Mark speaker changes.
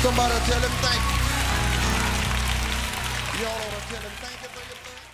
Speaker 1: Somebody tell him thank you. Y'all ought to tell him thank you for your birthday.